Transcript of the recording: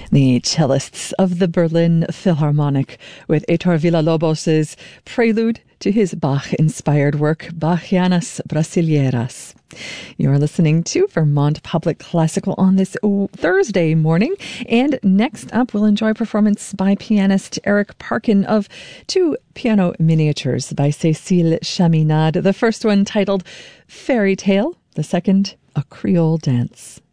The cellists of the Berlin Philharmonic with Heitor Villa-Lobos' prelude to his Bach-inspired work, Bachianas Brasileiras. You're listening to Vermont Public Classical on this Thursday morning. And next up, we'll enjoy a performance by pianist Eric Parkin of two piano miniatures by Cécile Chaminade. The first one titled Fairy Tale, the second, A Creole Dance.